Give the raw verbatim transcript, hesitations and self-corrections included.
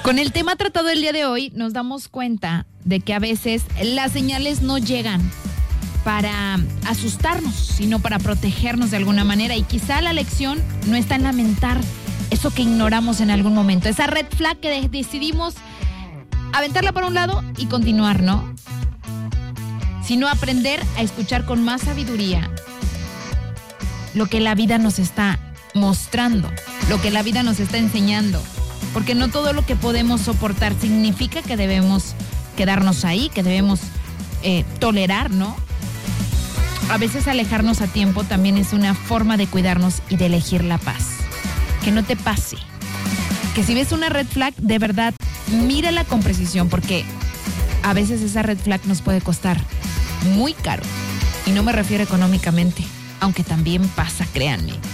Con el tema tratado el día de hoy, nos damos cuenta de que a veces las señales no llegan para asustarnos, sino para protegernos de alguna manera. Y quizá la lección no está en lamentar eso que ignoramos en algún momento, esa red flag que de- decidimos aventarla por un lado y continuar, ¿no? Sino aprender a escuchar con más sabiduría lo que la vida nos está mostrando, lo que la vida nos está enseñando. Porque no todo lo que podemos soportar significa que debemos quedarnos ahí, que debemos eh, tolerar, ¿no? A veces alejarnos a tiempo también es una forma de cuidarnos y de elegir la paz. Que no te pase. Que si ves una red flag, de verdad, mírala con precisión, porque a veces esa red flag nos puede costar muy caro. Y no me refiero económicamente, aunque también pasa, créanme.